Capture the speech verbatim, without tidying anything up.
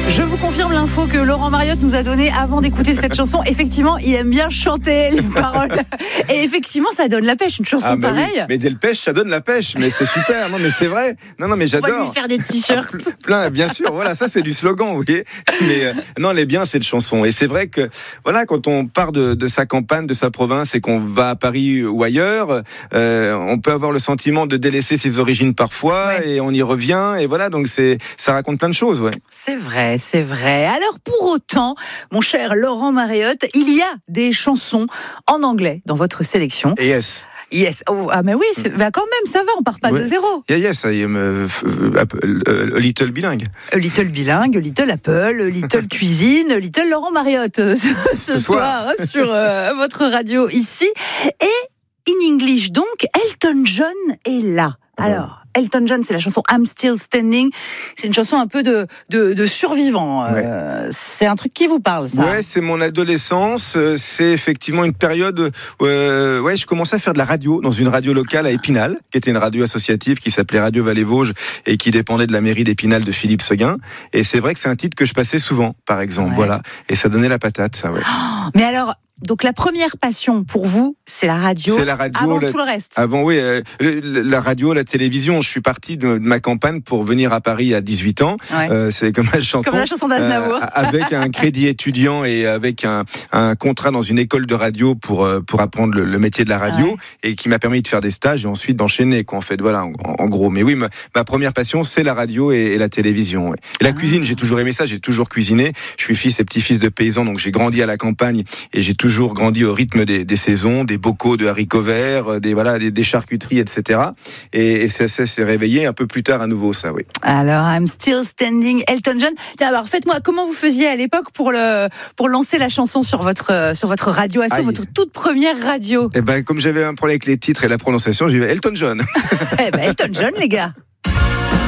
Je vous confirme l'info que Laurent Mariotte nous a donnée avant d'écouter cette chanson. Effectivement, il aime bien chanter les paroles. Et effectivement, ça donne la pêche, une chanson ah, bah pareille. Oui. Mais dès le pêche, ça donne la pêche. Mais c'est super. Non, mais c'est vrai. Non, non, mais j'adore. On va lui faire des t-shirts. Plein, bien sûr. Voilà, ça, c'est du slogan, vous voyez. Mais euh, non, elle est bien, cette chanson. Et c'est vrai que, voilà, quand on part de, de sa campagne, de sa province et qu'on va à Paris ou ailleurs, euh, on peut avoir le sentiment de délaisser ses origines parfois, ouais. Et on y revient. Et voilà, donc c'est, ça raconte plein de choses, ouais. C'est vrai, c'est vrai. Alors, pour autant, mon cher Laurent Mariotte, il y a des chansons en anglais dans votre sélection. Et yes. Yes. Oh, ah, mais oui, c'est, bah quand même, ça va, on part pas ouais. de zéro. Yeah, yes, I am a, a, a little bilingue. A little bilingue, a little Apple, a little cuisine, a little Laurent Mariotte ce, ce soir, soir sur euh, votre radio ici. Et in English, donc, Elton John est là. Alors, Elton John, c'est la chanson I'm Still Standing. C'est une chanson un peu de, de, de survivant. Ouais. Euh, c'est un truc qui vous parle, ça? Ouais, c'est mon adolescence. C'est effectivement une période où euh, ouais, je commençais à faire de la radio dans une radio locale à Épinal, qui était une radio associative qui s'appelait Radio Vallée-Vosges et qui dépendait de la mairie d'Épinal de Philippe Seguin. Et c'est vrai que c'est un titre que je passais souvent, par exemple. Ouais. Voilà. Et ça donnait la patate, ça, ouais. Oh, mais alors, donc la première passion pour vous, c'est la radio. C'est la radio. Avant la, tout le reste. Avant, oui, euh, la radio, la télévision. Je suis parti de, de ma campagne pour venir à Paris à dix-huit ans. Ouais. Euh, c'est comme la chanson. Comme la chanson d'Aznavour. Euh, avec un crédit étudiant et avec un, un contrat dans une école de radio pour pour apprendre le, le métier de la radio, ouais. Et qui m'a permis de faire des stages et ensuite d'enchaîner. Quoi, en fait, voilà, en, en gros. Mais oui, ma, ma première passion, c'est la radio et, et la télévision. Ouais. Et la ah. cuisine, j'ai toujours aimé ça. J'ai toujours cuisiné. Je suis fils et petit-fils de paysans, donc j'ai grandi à la campagne et j'ai toujours grandi au rythme des, des saisons, des bocaux de haricots verts, des voilà, des, des charcuteries, et cetera. Et, et ça, ça s'est réveillé un peu plus tard à nouveau, ça, oui. Alors, I'm Still Standing, Elton John. Tiens, alors faites-moi, comment vous faisiez à l'époque pour le pour lancer la chanson sur votre sur votre radio, à sur votre toute première radio? Eh ben, comme j'avais un problème avec les titres et la prononciation, j'ai dit Elton John. Eh ben, Elton John, les gars.